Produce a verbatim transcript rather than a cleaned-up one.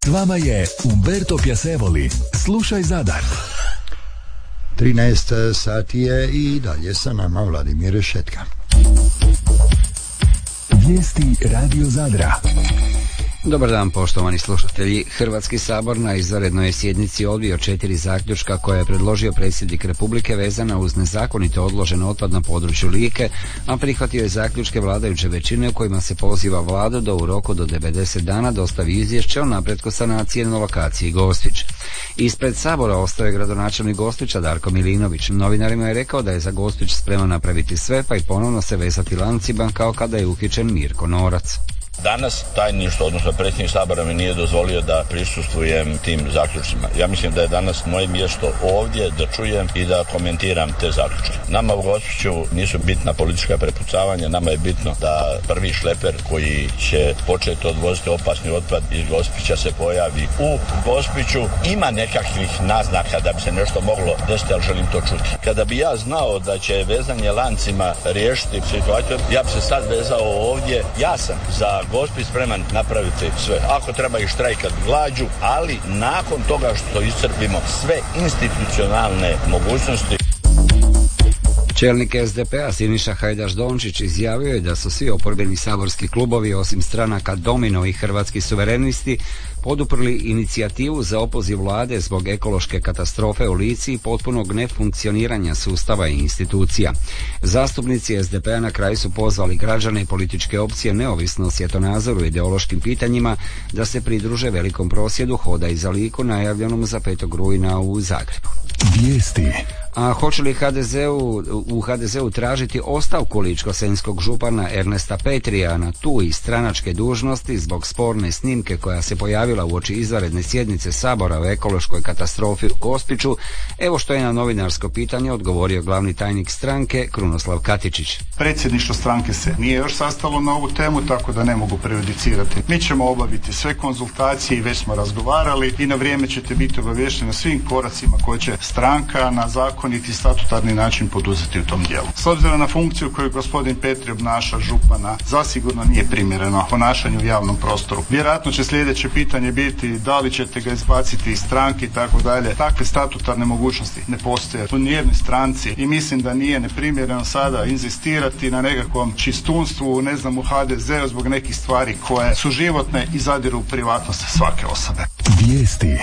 S vama je Umberto Piacevoli. Slušaj Zadar. trinaest sati je i dalje sa nama Vladimir Šetka. Vijesti Radio Zadra. Dobar dan, poštovani slušatelji. Hrvatski sabor na izvanrednoj sjednici odbio četiri zaključka koje je predložio predsjednik Republike vezana uz nezakonito odložen otpad na području Like, a prihvatio je zaključke vladajuće većine u kojima se poziva vladu da u roku do devedeset dana dostavi izvješće o napretku sanacije na lokaciji Gospić. Ispred sabora ostao je gradonačelnik Gospića Darko Milinović. Novinarima je rekao da je za Gospić spreman napraviti sve, pa i ponovno se vezati lancima kao kada je uhićen Mirko Norac. Danas tajništvo, odnosno predsjednik sabora mi nije dozvolio da prisustvujem tim zaključcima. Ja mislim da je danas moje mjesto ovdje da čujem i da komentiram te zaključke. Nama u Gospiću nisu bitna politička prepucavanja, nama je bitno da prvi šleper koji će početi odvoziti opasni otpad iz Gospića se pojavi u Gospiću. Ima nekakvih naznaka da bi se nešto moglo desiti, ali želim to čuti. Kada bi ja znao da će vezanje lancima riješiti situaciju, ja bi se sad vezao ovdje. Ja sam za Gospić spreman napraviti sve. Ako treba i štrajkat glađu, ali nakon toga što iscrpimo sve institucionalne mogućnosti. Čelnik es de pe a Siniša Hajdaš Dončić izjavio je da su svi oporbeni saborski klubovi osim stranaka Domino i Hrvatski suverenisti poduprli inicijativu za opoziv vlade zbog ekološke katastrofe u Lici i potpunog nefunkcioniranja sustava i institucija. Zastupnici es de pe a na kraju su pozvali građane i političke opcije neovisno o svjetonazoru i ideološkim pitanjima da se pridruže velikom prosvjedu Hoda i za Liku najavljenom za petog rujna u Zagrebu. Vijesti. A hoće li ha de zeu, u ha de zeu tražiti ostavku ličko-senjskog župana Ernesta Petrija na tu i stranačke dužnosti zbog sporne snimke koja se pojavila uoči izvanredne sjednice Sabora o ekološkoj katastrofi u Gospiću? Evo što je na novinarsko pitanje odgovorio glavni tajnik stranke Krunoslav Katičić. Predsjedništvo stranke se nije još sastalo na ovu temu, tako da ne mogu prejudicirati. Mi ćemo obaviti sve konzultacije i već smo razgovarali i na vrijeme ćete biti obavješteni o svim koracima koje će stranka na zakon i statutarni način poduzeti u tom dijelu. S obzirom na funkciju koju gospodin Petri obnaša župana, zasigurno nije primjereno ponašanju u javnom prostoru. Vjerojatno će sljedeće pitanje biti da li ćete ga izbaciti iz stranke i tako dalje. Takve statutarne mogućnosti ne postoje u nijednoj stranci i mislim da nije neprimjereno sada inzistirati na nekakvom čistunstvu, ne znam, u ha de zeu zbog nekih stvari koje su životne i zadiru u privatnost svake osobe. Vijesti.